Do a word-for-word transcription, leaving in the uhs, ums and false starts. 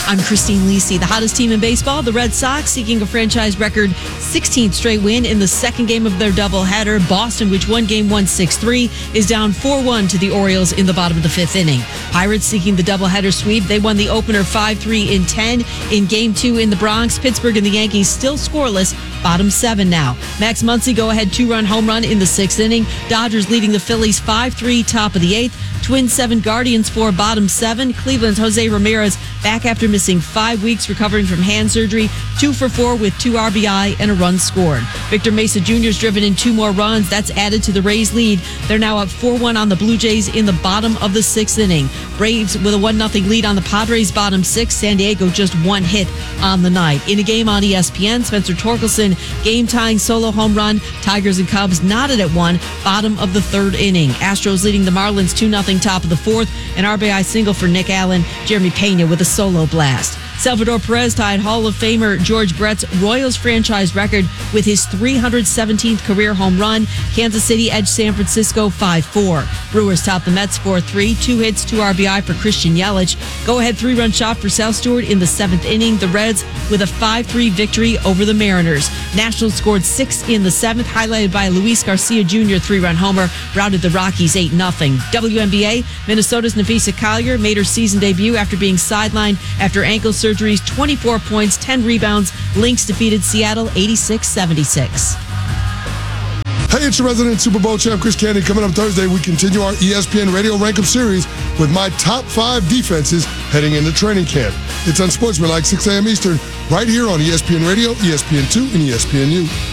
I'm Christine Lisi. The hottest team in baseball, the Red Sox, seeking a franchise record sixteenth straight win in the second game of their doubleheader. Boston, which won game one six three, is down four one to the Orioles in the bottom of the fifth inning. Pirates seeking the doubleheader sweep. They won the opener five three in ten. In game two in the Bronx, Pittsburgh and the Yankees still scoreless. Bottom seven now. Max Muncy go-ahead two-run home run in the sixth inning. Dodgers leading the Phillies five three, top of the eighth. Twins seven, Guardians four, bottom seven. Cleveland's Jose Ramirez back after missing five weeks, recovering from hand surgery. Two for four with two R B I and a run scored. Victor Mesa Junior's driven in two more runs. That's added to the Rays' lead. They're now up four one on the Blue Jays in the bottom of the sixth inning. Braves with a one nothing lead on the Padres, bottom six. San Diego just one hit on the night. In a game on E S P N, Spencer Torkelson game-tying solo home run. Tigers and Cubs knotted at one, bottom of the third inning. Astros leading the Marlins two nothing, top of the fourth. An R B I single for Nick Allen. Jeremy Pena with a solo blast. Salvador Perez tied Hall of Famer George Brett's Royals franchise record with his three hundred seventeenth career home run. Kansas City edged San Francisco five four. Brewers topped the Mets four three. Two hits, two R B I for Christian Yelich. Go-ahead three-run shot for Sal Stewart in the seventh inning. The Reds with a five three victory over the Mariners. Nationals scored six in the seventh, highlighted by Luis Garcia Junior three-run homer, routed the Rockies eight nothing. W N B A, Minnesota's Napheesa Collier made her season debut after being sidelined after ankle surgery. Surgeries, twenty-four points, ten rebounds. Lynx defeated Seattle eighty-six seventy-six. Hey, it's your resident Super Bowl champ, Chris Candy. Coming up Thursday, we continue our E S P N Radio Rank Up series with my top five defenses heading into training camp. It's Unsportsmanlike, six a.m. Eastern, right here on E S P N Radio, E S P N two, and E S P N U.